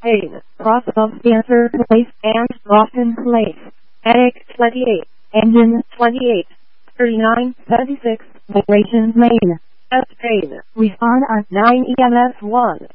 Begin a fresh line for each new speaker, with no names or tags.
Spain, cross of Stanford Place and Lawson Place. Attic 28, engine 28, 3976, vibrations main. Spain, respond on 9 EMS 1.